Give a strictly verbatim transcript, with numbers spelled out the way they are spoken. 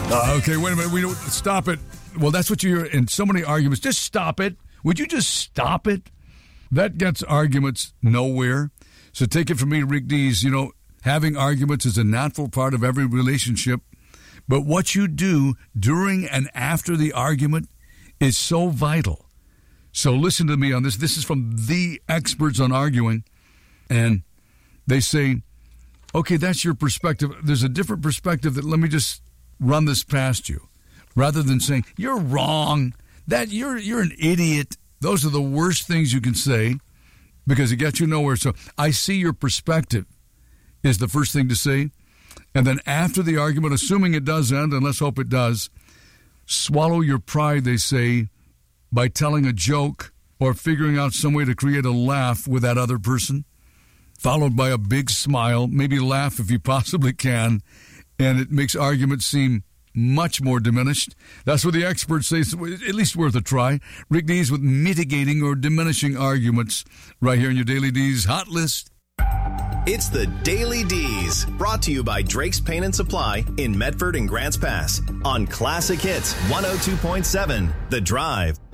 Uh, okay, wait a minute. We don't stop it. Well, that's what you hear in so many arguments. Just stop it. Would you just stop it? That gets arguments nowhere. So take it from me, Rick Dees. You know, having arguments is a natural part of every relationship. But what you do during and after the argument is so vital. So listen to me on this. This is from the experts on arguing. And they say, okay, that's your perspective. There's a different perspective that let me just run this past you. Rather than saying, you're wrong, that you're you're an idiot. Those are the worst things you can say because it gets you nowhere. So I see your perspective is the first thing to say. And then after the argument, assuming it does end, and let's hope it does, swallow your pride, they say, by telling a joke or figuring out some way to create a laugh with that other person, followed by a big smile, maybe laugh if you possibly can, and it makes arguments seem much more diminished. That's what the experts say. So at least worth a try. Rick Dees with mitigating or diminishing arguments right here in your Daily Dees Hot List. It's the Daily Dees, brought to you by Drake's Paint and Supply in Medford and Grants Pass on Classic Hits one oh two point seven The Drive.